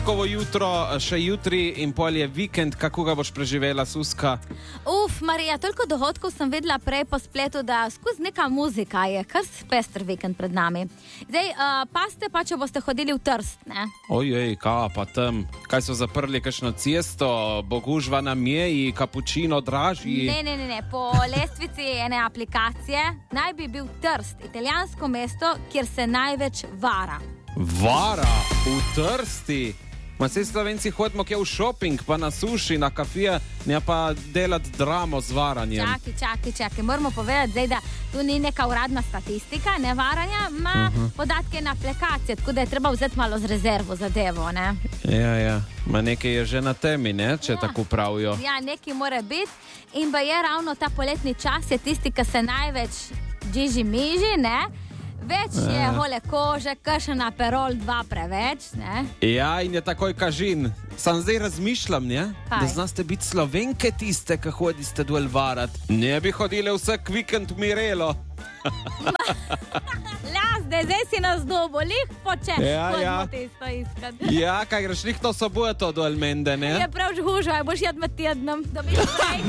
Kovo jutro, še jutri in pol je vikend, kako ga boš preživela, Suska? Marija, toliko dohodkov sem videla prej po spletu, da skozi neka muzika je kar pester vikend pred nami. Zdaj, paste pa, če boste hodili v Trst, ne? Ojej, kaj pa tam? Kaj so zaprli, kakšno cesto, bogužva nam je, kapučino dražji? Ne, po lestvici ene aplikacije naj bi bil Trst, italijansko mesto, kjer se največ vara. Vara? V Trsti? Ma se Slovenci hodimo kje v šoping, pa na suši, na kafije, ne pa delati dramo z varanjem. Čakaj, moramo povedati zdaj, da tu ni neka uradna statistika, ne varanja, ima podatke na aplikacije, tako da je treba vzeti malo z rezervo zadevo, ne? Ja, ma nekaj je že na temi, ne, če tako pravijo. Ja, nekaj mora biti in pa je ravno ta poletni čas, je tisti, ki se največ džiži-miži, ne? Več je hole kože, kakšen aperol, 2 preveč, ne? Ja, in je takoj kažin. Sam zdaj razmišljam, ne? Da znaste biti Slovenke tiste, ki hodiste dol varat. Ne bi hodile vsak vikend v Mirelo. Zdaj si nas dobo, lih poče, hodimo tisto iskat. Ja, kaj greš lih to soboto dol mende, ne? Je prav žhužo, boš jad med tednom, da bi